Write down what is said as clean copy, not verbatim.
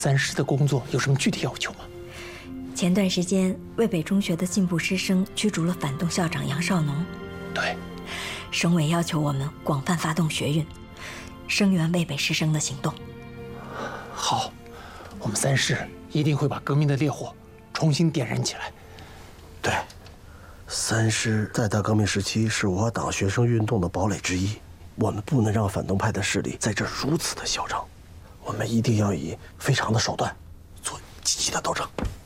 三师的工作有什么具体要求吗？ 前段时间，渭北中学的进步师生驱逐了反动校长杨少农。 对， 省委要求我们广泛发动学运，声援渭北师生的行动。 好，我们三师一定会把革命的烈火重新点燃起来。 对，三师在大革命时期是我党学生运动的堡垒之一，我们不能让反动派的势力在这如此的嚣张，我们一定要以非常的手段做积极的斗争。